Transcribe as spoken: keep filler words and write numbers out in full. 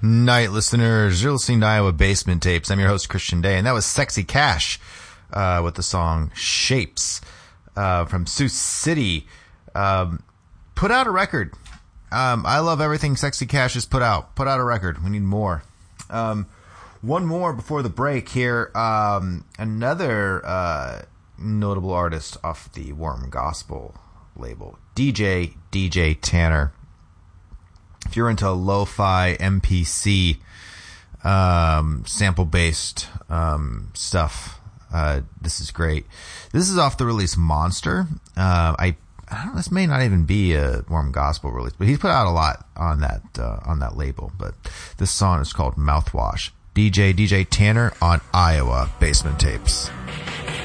night, listeners. You're listening to Iowa Basement Tapes. I'm your host, Christian Day, and that was Sexy Cash uh, with the song Shapes uh, from Sioux City. Um, put out a record. Um, I love everything Sexy Cash has put out. Put out a record. We need more. Um, one more before the break here. Um, another uh, notable artist off the Warm Gospel label, D J D J Tanner. If you're into lo-fi M P C um, sample-based um, stuff, uh, this is great. This is off the release Monster. Uh, I, I don't know, this may not even be a Warm Gospel release, but he's put out a lot on that uh, on that label. But this song is called Mouthwash. D J D J Tanner on Iowa Basement Tapes.